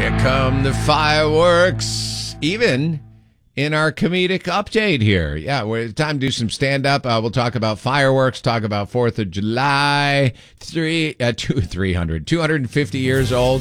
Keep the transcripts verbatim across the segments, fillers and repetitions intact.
Here come the fireworks, even in our comedic update here. Yeah, we're time to do some stand-up. Uh, we'll talk about fireworks, talk about fourth of July, three, uh, two, three hundred, two hundred fifty years old.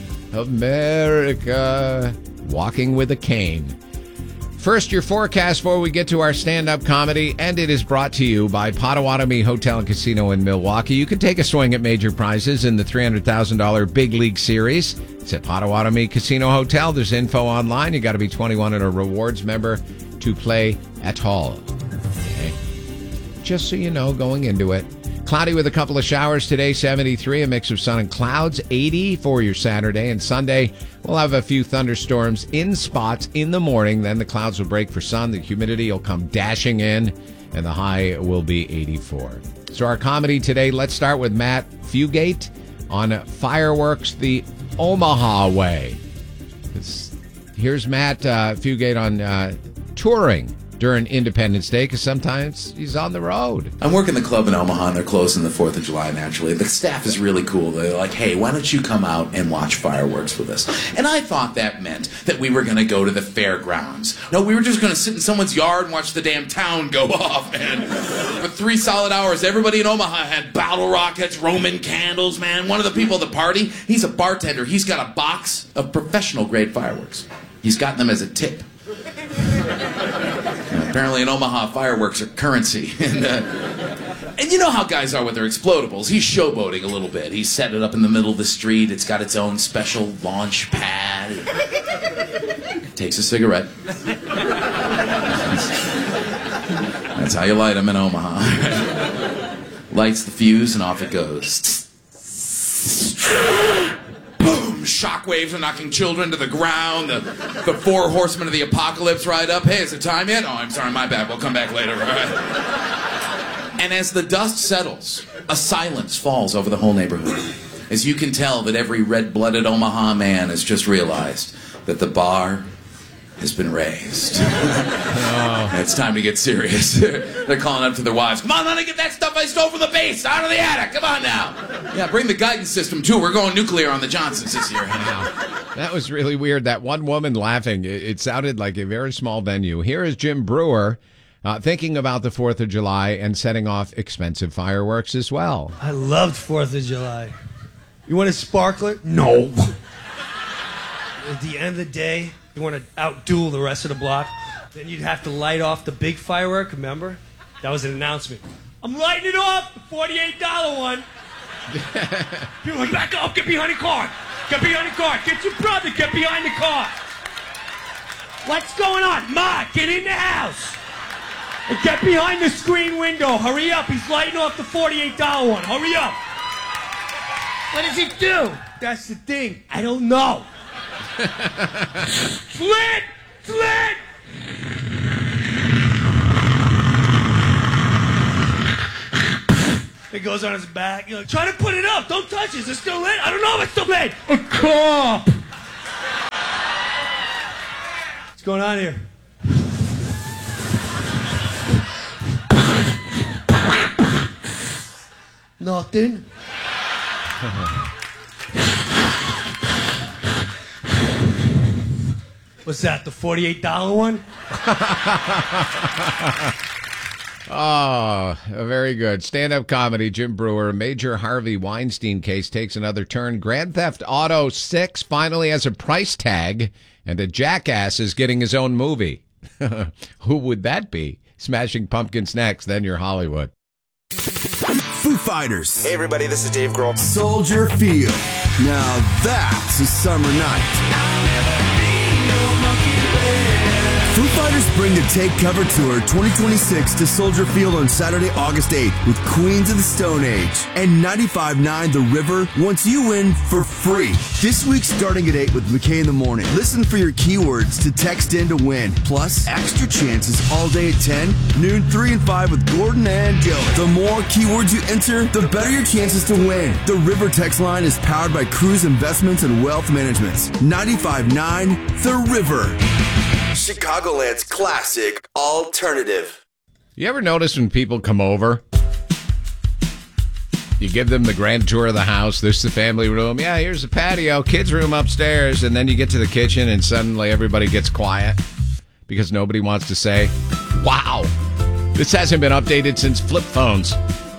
America, walking with a cane. First, your forecast before we get to our stand-up comedy, and it is brought to you by Potawatomi Hotel and Casino in Milwaukee. You can take a swing at major prizes in the three hundred thousand dollars Big League Series. It's at Potawatomi Casino Hotel. There's info online. You got to be twenty-one and a rewards member to play at all. Okay. Just so you know, going into it. Cloudy with a couple of showers today, seventy-three, a mix of sun and clouds, eighty for your Saturday. And Sunday, we'll have a few thunderstorms in spots in the morning. Then the clouds will break for sun. The humidity will come dashing in, and the high will be eighty-four. So our comedy today, let's start with Matt Fugate on Fireworks the Omaha Way. It's, here's Matt uh, Fugate on uh, touring during Independence Day, because sometimes he's on the road. I'm working the club in Omaha, and they're closing the fourth of July, naturally. The staff is really cool. They're like, hey, why don't you come out and watch fireworks with us? And I thought that meant that we were going to go to the fairgrounds. No, we were just going to sit in someone's yard and watch the damn town go off, man. For three solid hours, everybody in Omaha had bottle rockets, Roman candles, man. One of the people at the party, he's a bartender. He's got a box of professional-grade fireworks. He's gotten them as a tip. Apparently in Omaha, fireworks are currency. And, uh, and you know how guys are with their explodables. He's showboating a little bit. He's set it up in the middle of the street. It's got its own special launch pad. Takes a cigarette. That's how you light them in Omaha. Lights the fuse and off it goes. Boom! Shockwaves are knocking children to the ground. The, the four horsemen of the apocalypse ride up. Hey, is it time yet? Oh, I'm sorry, my bad. We'll come back later. All right. And as the dust settles, a silence falls over the whole neighborhood. As you can tell that every red-blooded Omaha man has just realized that the bar has been raised. Oh. It's time to get serious. They're calling up to their wives. Come on, honey, get that stuff I stole from the base out of the attic. Come on now. Yeah, bring the guidance system, too. We're going nuclear on the Johnsons this year. That was really weird. That one woman laughing, it, it sounded like a very small venue. Here is Jim Brewer uh, thinking about the fourth of July and setting off expensive fireworks as well. I loved fourth of July. You want a sparkler? No. At the end of the day, you want to outduel the rest of the block, then you'd have to light off the big firework, remember? That was an announcement. I'm lighting it off, the forty-eight dollar one. People are like, back up, get behind the car. Get behind the car. Get your brother, get behind the car. What's going on? Ma, get in the house. And get behind the screen window. Hurry up, he's lighting off the forty-eight dollar one. Hurry up. What does he do? That's the thing. I don't know. Slit! Slit! It goes on his back. You're like, try to put it up. Don't touch it. Is it still lit? I don't know if it's still lit. A cop! What's going on here? Nothing. What's that, the forty-eight dollar one? Oh, very good. Stand-up comedy, Jim Brewer. Major Harvey Weinstein case takes another turn. Grand Theft Auto six finally has a price tag, and a jackass is getting his own movie. Who would that be? Smashing Pumpkins next, then you're Hollywood. Foo Fighters. Hey, everybody, this is Dave Grohl. Soldier Field. Now that's a summer night. Foo Fighters bring the Take Cover Tour twenty twenty-six to Soldier Field on Saturday, August eighth with Queens of the Stone Age. And ninety-five point nine The River wants you in for free. This week starting at eight with McKay in the Morning. Listen for your keywords to text in to win. Plus, extra chances all day at ten, noon, three, and five with Gordon and Dylan. The more keywords you enter, the better your chances to win. The River text line is powered by Cruise Investments and Wealth Management. ninety-five point nine The River. Chicagoland's classic alternative. You ever notice when people come over You give them the grand tour of the house. This is the family room. Yeah, here's the patio. Kids' room upstairs. And then you get to the kitchen and suddenly everybody gets quiet because nobody wants to say, wow, this hasn't been updated since flip phones.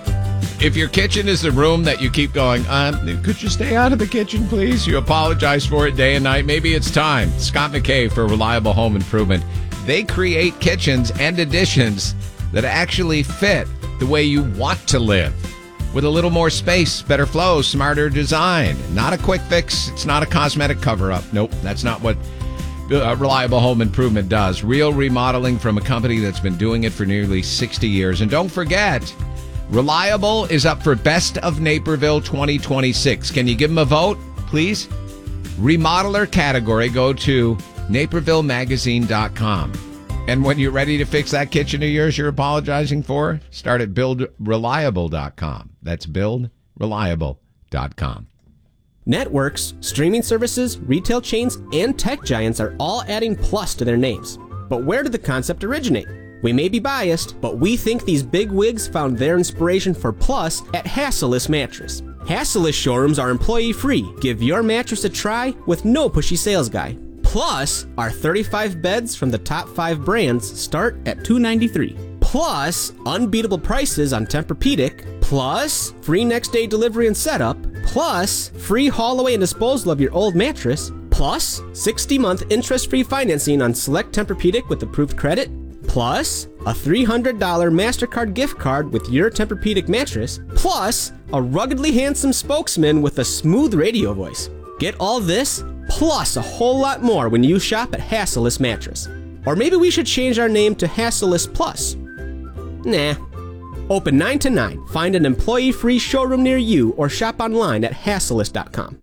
If your kitchen is the room that you keep going, um, could you stay out of the kitchen, please? You apologize for it day and night. Maybe it's time. Scott McKay for Reliable Home Improvement. They create kitchens and additions that actually fit the way you want to live. With a little more space, better flow, smarter design. Not a quick fix. It's not a cosmetic cover-up. Nope, that's not what uh, Reliable Home Improvement does. Real remodeling from a company that's been doing it for nearly sixty years. And don't forget, Reliable is up for Best of Naperville twenty twenty-six. Can you give them a vote, please? Remodeler category, go to naperville magazine dot com. And when you're ready to fix that kitchen of yours you're apologizing for, start at build reliable dot com. That's build reliable dot com. Networks, streaming services, retail chains, and tech giants are all adding plus to their names. But where did the concept originate? We may be biased, but we think these big wigs found their inspiration for plus at Hassellus Mattress. Hassellus showrooms are employee-free. Give your mattress a try with no pushy sales guy. Plus, our thirty-five beds from the top five brands start at two hundred ninety-three dollars. Plus, unbeatable prices on Tempur-Pedic. Plus, free next-day delivery and setup. Plus, free haul away and disposal of your old mattress. Plus, sixty-month interest-free financing on select Tempur-Pedic with approved credit. Plus, a three hundred dollars MasterCard gift card with your Tempur-Pedic mattress. Plus, a ruggedly handsome spokesman with a smooth radio voice. Get all this, plus a whole lot more when you shop at Hassellus Mattress. Or maybe we should change our name to Hassellus Plus. Nah. Open nine to nine. Find an employee-free showroom near you or shop online at hassellus dot com.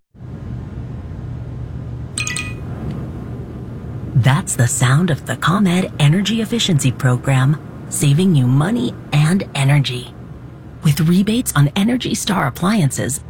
That's the sound of the ComEd Energy Efficiency Program, saving you money and energy. With rebates on Energy Star appliances,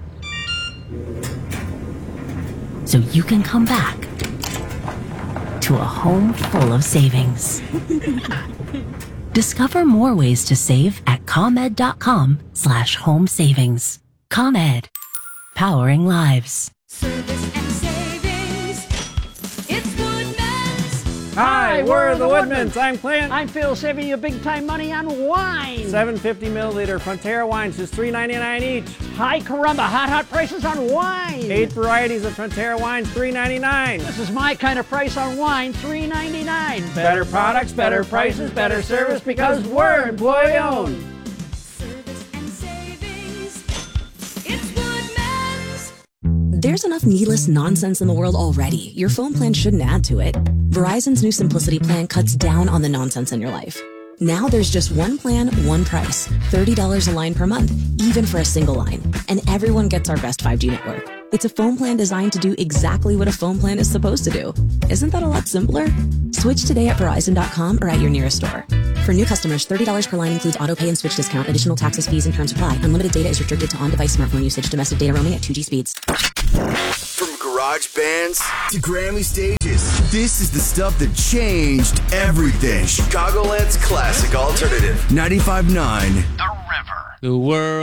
so you can come back to a home full of savings. Discover more ways to save at ComEd dot com slash home savings. ComEd, powering lives. Service and savings. It's Woodman's. Hi, we're the Woodmans. I'm Clint. I'm Phil, saving you big time money on wine. seven fifty milliliter Frontera wines, just three ninety-nine each. Hi, caramba, hot, hot prices on wine. Eight varieties of Frontera wines, three ninety-nine. This is my kind of price on wine, three ninety-nine. Better, better products, better prices, better service because we're employee owned. Service and savings. It's Woodman's. There's enough needless nonsense in the world already. Your phone plan shouldn't add to it. Verizon's new Simplicity plan cuts down on the nonsense in your life. Now there's just one plan, one price. thirty dollars a line per month, even for a single line. And everyone gets our best five G network. It's a phone plan designed to do exactly what a phone plan is supposed to do. Isn't that a lot simpler? Switch today at verizon dot com or at your nearest store. For new customers, thirty dollars per line includes auto pay and switch discount. Additional taxes, fees, and terms apply. Unlimited data is restricted to on-device smartphone usage. Domestic data roaming at two G speeds. From garage bands To Grammy stages, this is the stuff that changed everything. Chicagoland's classic alternative. ninety-five point nine The world.